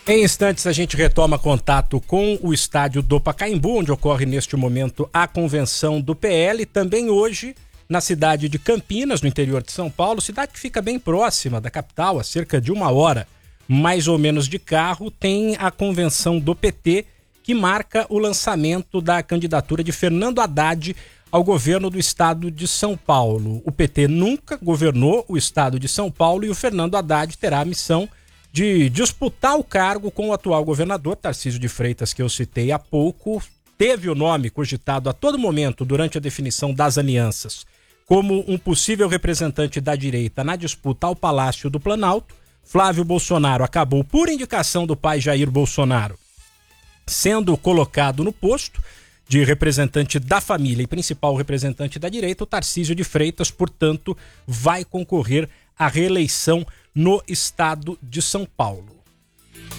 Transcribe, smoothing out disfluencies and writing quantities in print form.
Em instantes a gente retoma contato com o estádio do Pacaembu, onde ocorre neste momento a convenção do PL. Também hoje na cidade de Campinas, no interior de São Paulo, cidade que fica bem próxima da capital, a cerca de 1 hora mais ou menos de carro, tem a convenção do PT que marca o lançamento da candidatura de Fernando Haddad ao governo do estado de São Paulo. O PT nunca governou o estado de São Paulo e o Fernando Haddad terá a missão de disputar o cargo com o atual governador, Tarcísio de Freitas, que eu citei há pouco. Teve o nome cogitado a todo momento durante a definição das alianças como um possível representante da direita na disputa ao Palácio do Planalto. Flávio Bolsonaro acabou, por indicação do pai Jair Bolsonaro, sendo colocado no posto de representante da família e principal representante da direita. O Tarcísio de Freitas, portanto, vai concorrer à reeleição no estado de São Paulo.